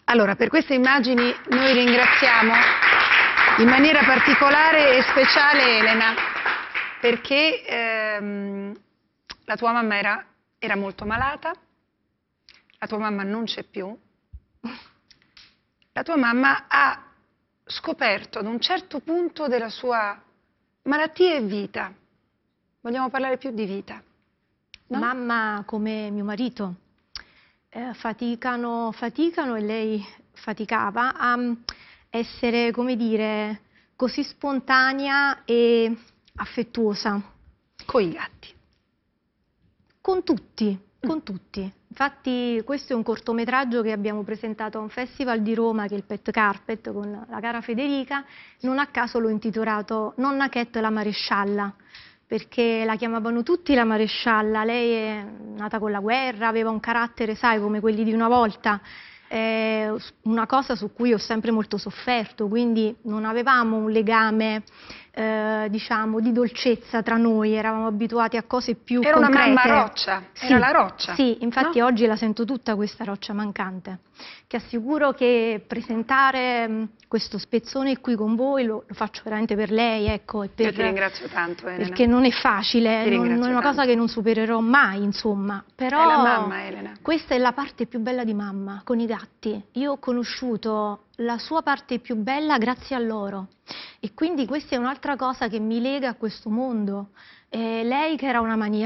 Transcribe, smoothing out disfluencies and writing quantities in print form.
Allora, per queste immagini noi ringraziamo in maniera particolare e speciale Elena, perché la tua mamma era molto malata, la tua mamma non c'è più, la tua mamma ha scoperto ad un certo punto della sua malattia e vita. Vogliamo parlare più di vita, no? Mamma, come mio marito, faticano e lei faticava a essere, come dire, così spontanea e affettuosa. Con i gatti. Con tutti, con tutti. Infatti questo è un cortometraggio che abbiamo presentato a un festival di Roma, che è il Pet Carpet, con la cara Federica. Non a caso l'ho intitolato Nonna Cat la marescialla, perché la chiamavano tutti la marescialla. Lei è nata con la guerra, aveva un carattere, sai, come quelli di una volta, una cosa su cui ho sempre molto sofferto, quindi non avevamo un legame, diciamo, di dolcezza tra noi, eravamo abituati a cose più concrete. Era una mamma roccia, sì, era la roccia. Sì, infatti no? oggi la sento tutta questa roccia mancante. Ti assicuro che presentare questo spezzone qui con voi lo faccio veramente per lei, ecco. E per, Io ti ringrazio tanto, Elena. Perché non è facile, Ti non è una cosa che non supererò mai, insomma. Però è la mamma, Elena. Questa è la parte più bella di mamma, con i gatti. Io ho conosciuto la sua parte più bella grazie a loro. E quindi questa è un'altra cosa che mi lega a questo mondo. Lei, che era una maniaca